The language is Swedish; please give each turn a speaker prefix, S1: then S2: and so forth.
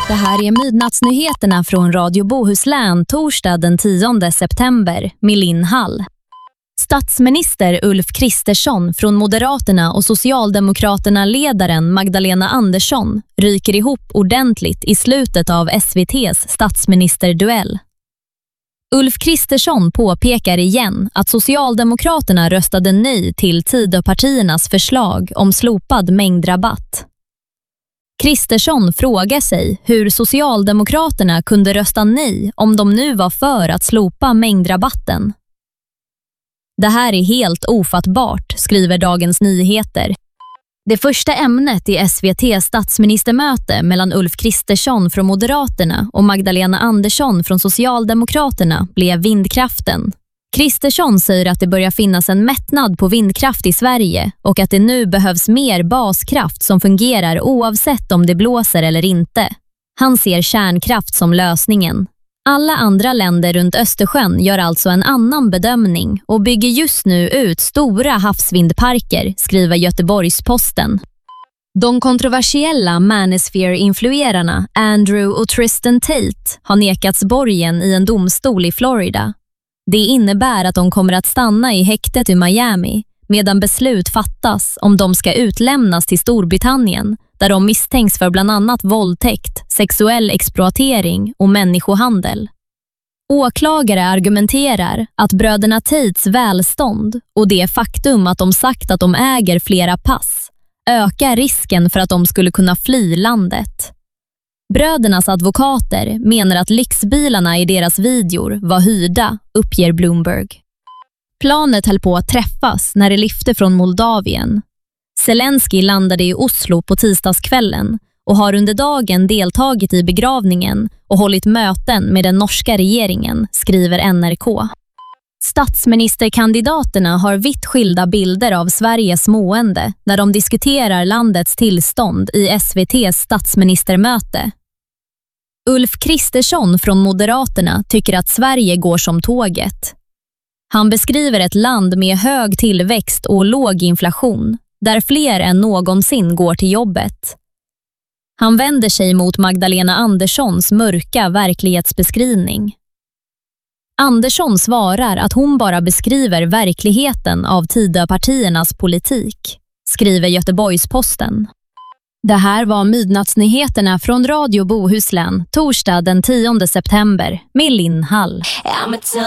S1: Det här är midnattsnyheterna från Radio Bohuslän torsdag den 10 september med Linn Hall. Statsminister Ulf Kristersson från Moderaterna och Socialdemokraterna-ledaren Magdalena Andersson ryker ihop ordentligt i slutet av SVT:s statsministerduell. Ulf Kristersson påpekar igen att Socialdemokraterna röstade nej till Tidöpartiernas förslag om slopad mängdrabatt. Kristersson frågar sig hur Socialdemokraterna kunde rösta nej om de nu var för att slopa mängdrabatten. Det här är helt ofattbart, skriver Dagens Nyheter. Det första ämnet i SVT:s statsministermöte mellan Ulf Kristersson från Moderaterna och Magdalena Andersson från Socialdemokraterna blev vindkraften. Kristersson säger att det börjar finnas en mättnad på vindkraft i Sverige och att det nu behövs mer baskraft som fungerar oavsett om det blåser eller inte. Han ser kärnkraft som lösningen. Alla andra länder runt Östersjön gör alltså en annan bedömning och bygger just nu ut stora havsvindparker, skriver Göteborgs-Posten. De kontroversiella Manosphere-influerarna Andrew och Tristan Tate har nekats borgen i en domstol i Florida. Det innebär att de kommer att stanna i häktet i Miami medan beslut fattas om de ska utlämnas till Storbritannien där de misstänks för bland annat våldtäkt, sexuell exploatering och människohandel. Åklagare argumenterar att bröderna Tates välstånd och det faktum att de sagt att de äger flera pass ökar risken för att de skulle kunna fly landet. Brödernas advokater menar att lyxbilarna i deras videor var hyrda, uppger Bloomberg. Planet höll på att träffas när det lyfte från Moldavien. Zelensky landade i Oslo på tisdagskvällen och har under dagen deltagit i begravningen och hållit möten med den norska regeringen, skriver NRK. Statsministerkandidaterna har vitt skilda bilder av Sveriges mående när de diskuterar landets tillstånd i SVT:s statsministermöte. Ulf Kristersson från Moderaterna tycker att Sverige går som tåget. Han beskriver ett land med hög tillväxt och låg inflation, där fler än någonsin går till jobbet. Han vänder sig mot Magdalena Anderssons mörka verklighetsbeskrivning. Andersson svarar att hon bara beskriver verkligheten av Tidöpartiernas politik, skriver Göteborgs-Posten. Det här var midnattsnyheterna från Radio Bohuslän torsdag den 10 september med Linn Hall.